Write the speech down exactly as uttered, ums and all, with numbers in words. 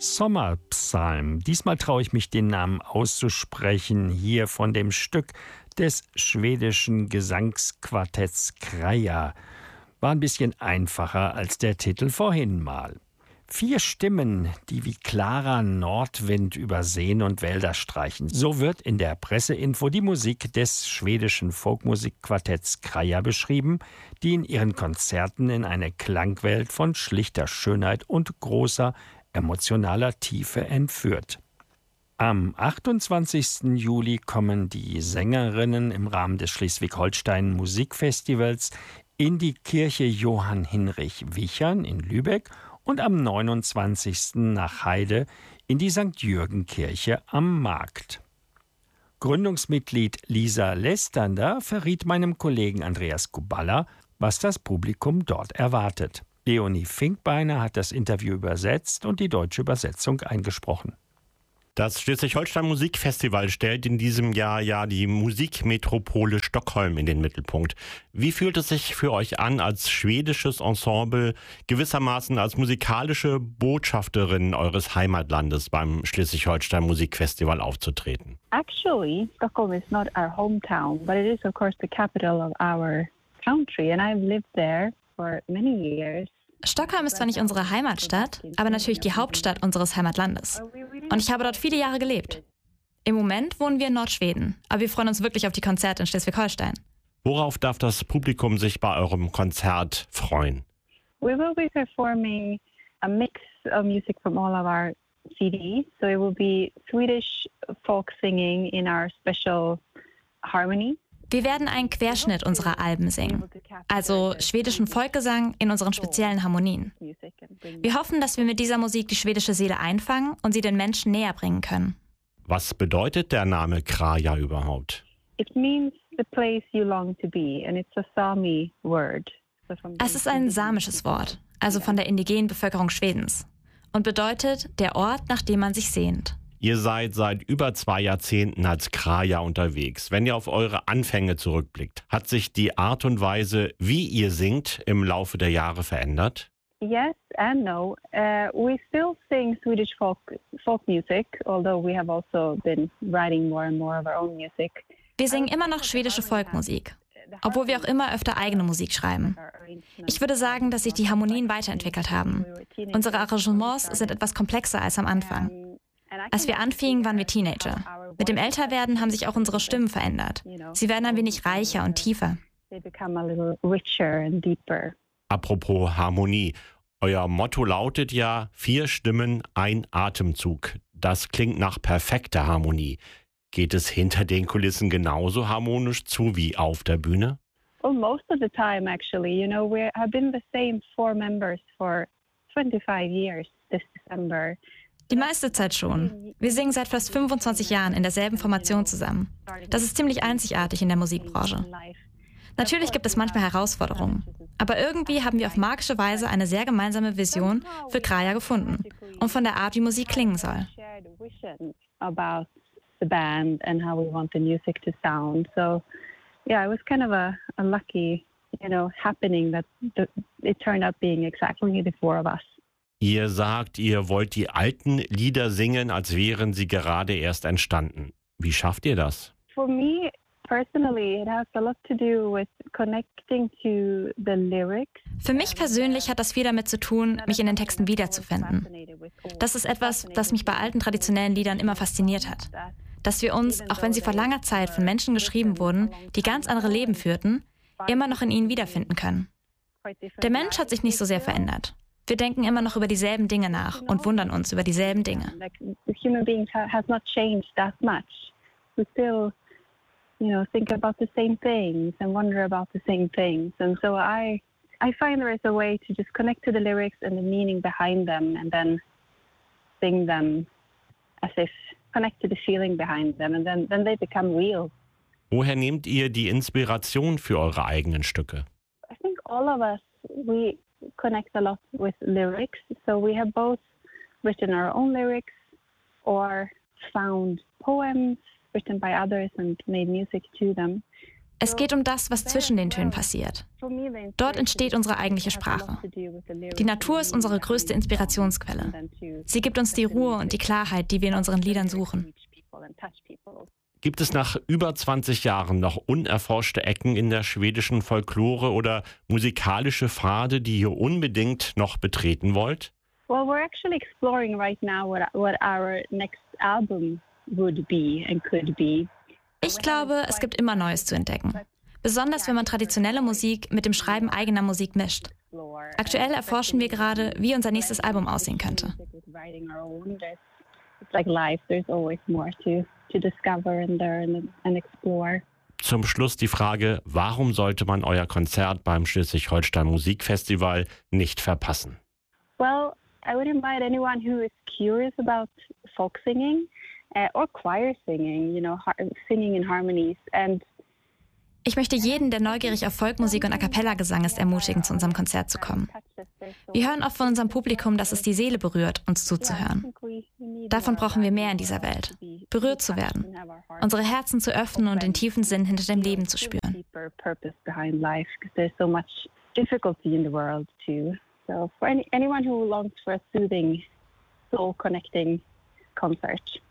Sommerpsalm. Diesmal traue ich mich, den Namen auszusprechen, hier von dem Stück des schwedischen Gesangsquartetts Kraja. War ein bisschen einfacher als der Titel vorhin mal. Vier Stimmen, die wie klarer Nordwind über Seen und Wälder streichen. So wird in der Presseinfo die Musik des schwedischen Folkmusikquartetts Kraja beschrieben, die in ihren Konzerten in eine Klangwelt von schlichter Schönheit und großer emotionaler Tiefe entführt. Am achtundzwanzigsten Juli kommen die Sängerinnen im Rahmen des Schleswig-Holstein Musikfestivals in die Kirche Johann Hinrich Wichern in Lübeck und am neunundzwanzigsten nach Heide in die Sankt Jürgen-Kirche am Markt. Gründungsmitglied Lisa Lestander verriet meinem Kollegen Andreas Kuballa, was das Publikum dort erwartet. Leonie Finkbeiner hat das Interview übersetzt und die deutsche Übersetzung eingesprochen. Das Schleswig-Holstein Musikfestival stellt in diesem Jahr ja die Musikmetropole Stockholm in den Mittelpunkt. Wie fühlt es sich für euch an, als schwedisches Ensemble gewissermaßen als musikalische Botschafterin eures Heimatlandes beim Schleswig-Holstein Musikfestival aufzutreten? Actually, Stockholm is not our hometown, but it is of course the capital of our country, and I've lived there for many years. Stockholm ist zwar nicht unsere Heimatstadt, aber natürlich die Hauptstadt unseres Heimatlandes. Und ich habe dort viele Jahre gelebt. Im Moment wohnen wir in Nordschweden, aber wir freuen uns wirklich auf die Konzerte in Schleswig-Holstein. Worauf darf das Publikum sich bei eurem Konzert freuen? We will be performing a mix of music from all of our C Ds. So it will be Swedish folk singing in our special harmony. Wir werden einen Querschnitt unserer Alben singen, also schwedischen Volksgesang in unseren speziellen Harmonien. Wir hoffen, dass wir mit dieser Musik die schwedische Seele einfangen und sie den Menschen näher bringen können. Was bedeutet der Name Kraja überhaupt? It means the place you long to be, and it's a Sami word. Es ist ein samisches Wort, also von der indigenen Bevölkerung Schwedens, und bedeutet der Ort, nach dem man sich sehnt. Ihr seid seit über zwei Jahrzehnten als Kraja unterwegs. Wenn ihr auf eure Anfänge zurückblickt, hat sich die Art und Weise, wie ihr singt, im Laufe der Jahre verändert? Yes and no. Uh, we still sing Swedish folk, folk music, although we have also been writing more and more of our own music. Wir singen immer noch schwedische Folkmusik, obwohl wir auch immer öfter eigene Musik schreiben. Ich würde sagen, dass sich die Harmonien weiterentwickelt haben. Unsere Arrangements sind etwas komplexer als am Anfang. Als wir anfingen, waren wir Teenager. Mit dem Älterwerden haben sich auch unsere Stimmen verändert. Sie werden ein wenig reicher und tiefer. Apropos Harmonie. Euer Motto lautet ja, vier Stimmen, ein Atemzug. Das klingt nach perfekter Harmonie. Geht es hinter den Kulissen genauso harmonisch zu wie auf der Bühne? Well, most of the time actually. You know, we have been the same four members for twenty-five years this December. Die meiste Zeit schon. Wir singen seit fast fünfundzwanzig Jahren in derselben Formation zusammen. Das ist ziemlich einzigartig in der Musikbranche. Natürlich gibt es manchmal Herausforderungen, aber irgendwie haben wir auf magische Weise eine sehr gemeinsame Vision für Kraja gefunden und von der Art, wie Musik klingen soll. About the band and how we want the music to sound. So, yeah, it was kind of a, a lucky, you know, happening that the, it turned out being exactly the four of us. Ihr sagt, ihr wollt die alten Lieder singen, als wären sie gerade erst entstanden. Wie schafft ihr das? For me personally, it has a lot to do with connecting to the lyrics. Für mich persönlich hat das viel damit zu tun, mich in den Texten wiederzufinden. Das ist etwas, das mich bei alten traditionellen Liedern immer fasziniert hat. Dass wir uns, auch wenn sie vor langer Zeit von Menschen geschrieben wurden, die ganz andere Leben führten, immer noch in ihnen wiederfinden können. Der Mensch hat sich nicht so sehr verändert. Wir denken immer noch über dieselben Dinge nach und wundern uns über dieselben Dinge. Human beings has not changed that much. We still, you know, think about the same things and wonder about the same things. And so I, I find there is a way to just connect to the lyrics and the meaning behind them, and then sing them as if connect to the feeling behind them, and then then they become real. Woher nehmt ihr die Inspiration für eure eigenen Stücke? I think all of us, we connect a lot with lyrics. So we have both written our own lyrics or found poems written by others and made music to them. Es geht um das, was zwischen den Tönen passiert. Dort entsteht unsere eigentliche Sprache. Die Natur ist unsere größte Inspirationsquelle. Sie gibt uns die Ruhe und die Klarheit, die wir in unseren Liedern suchen. Gibt es nach über zwanzig Jahren noch unerforschte Ecken in der schwedischen Folklore oder musikalische Pfade, die ihr unbedingt noch betreten wollt? Well, we're actually exploring right now what, what our next album would be and could be. Ich glaube, es gibt immer Neues zu entdecken. Besonders wenn man traditionelle Musik mit dem Schreiben eigener Musik mischt. Aktuell erforschen wir gerade, wie unser nächstes Album aussehen könnte. Zum Schluss die Frage, warum sollte man euer Konzert beim Schleswig-Holstein Musikfestival nicht verpassen? Well, I would invite anyone who is curious about folk singing uh, or choir singing, you know, singing in harmonies. And Ich möchte jeden, der neugierig auf Folkmusik und A-cappella-Gesang ist, ermutigen, zu unserem Konzert zu kommen. Wir hören oft von unserem Publikum, dass es die Seele berührt, uns zuzuhören. Davon brauchen wir mehr in dieser Welt. Berührt zu werden, unsere Herzen zu öffnen und den tiefen Sinn hinter dem Leben zu spüren. So for any, anyone who longs for a soothing, soul-connecting concert.